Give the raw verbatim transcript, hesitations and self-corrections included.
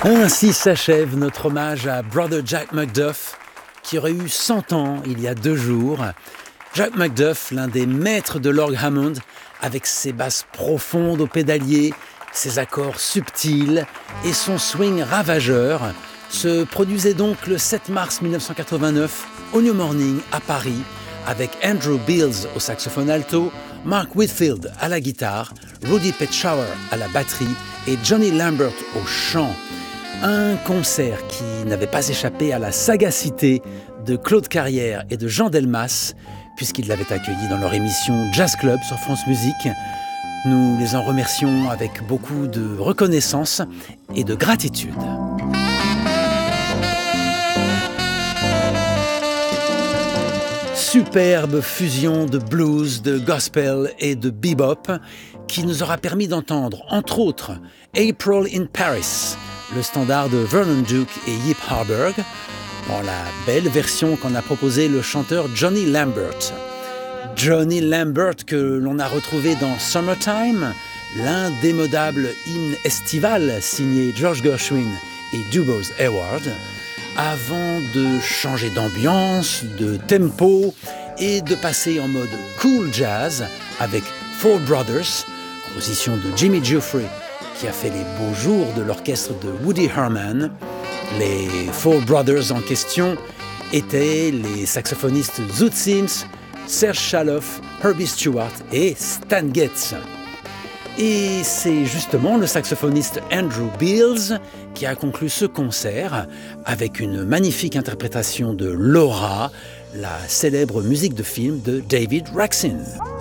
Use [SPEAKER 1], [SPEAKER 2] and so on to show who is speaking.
[SPEAKER 1] Ainsi s'achève notre hommage à Brother Jack Macduff, qui aurait eu cent ans il y a deux jours. Jack Macduff, l'un des maîtres de l'orgue Hammond, avec ses basses profondes au pédalier, ses accords subtils et son swing ravageur, se produisait donc le sept mars mille neuf cent quatre-vingt-neuf au New Morning à Paris, avec Andrew Beals au saxophone alto, Mark Whitfield à la guitare, Rudy Petschower à la batterie et Johnny Lambert au chant. Un concert qui n'avait pas échappé à la sagacité de Claude Carrière et de Jean Delmas, puisqu'ils l'avaient accueilli dans leur émission Jazz Club sur France Musique. Nous les en remercions avec beaucoup de reconnaissance et de gratitude. Superbe fusion de blues, de gospel et de bebop qui nous aura permis d'entendre, entre autres, April in Paris, le standard de Vernon Duke et Yip Harburg, dans la belle version qu'en a proposée le chanteur Johnny Lambert. Johnny Lambert que l'on a retrouvé dans Summertime, l'indémodable hymne estival signé George Gershwin et Dubose Hayward, avant de changer d'ambiance, de tempo et de passer en mode cool jazz avec Four Brothers, composition de Jimmy Giuffre qui a fait les beaux jours de l'orchestre de Woody Herman. Les Four Brothers en question étaient les saxophonistes Zoot Sims, Serge Chaloff, Herbie Stewart et Stan Getz. Et c'est justement le saxophoniste Andrew Beals qui a conclu ce concert avec une magnifique interprétation de Laura, la célèbre musique de film de David Raksin.